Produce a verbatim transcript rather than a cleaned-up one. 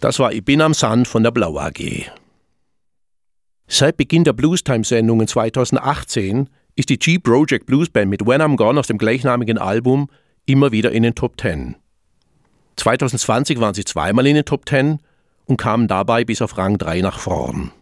Das war Ich bin am Sand von der Blau A G. Seit Beginn der Bluestime-Sendungen zweitausendachtzehn ist die G-Project Blues Band mit When I'm Gone aus dem gleichnamigen Album immer wieder in den Top Ten. zweitausendzwanzig waren sie zweimal in den Top Ten und kamen dabei bis auf Rang drei nach vorn.